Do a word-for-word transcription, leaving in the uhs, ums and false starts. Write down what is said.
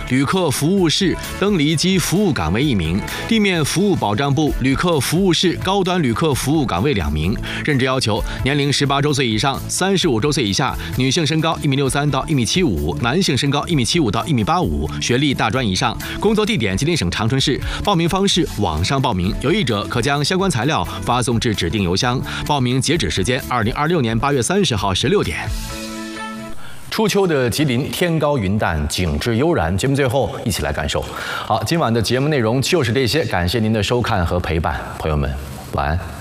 旅客服务室登离机服务岗位一名，地面服务保障部旅客服务室高端旅客服务岗位两名。任职要求：年龄十八周岁以上，三十五周岁以下，女性身高一米六三到一米七五，男性身高一米七五到一米八五，学历大专以上。工作地点：吉林省长春市。报名方式：网上报名，有意者可将相关材料发送至指定邮箱。报名截止时间：二零二六年八月三十号十六点。初秋的吉林，天高云淡，景致悠然。节目最后一起来感受。好，今晚的节目内容就是这些，感谢您的收看和陪伴，朋友们，晚安。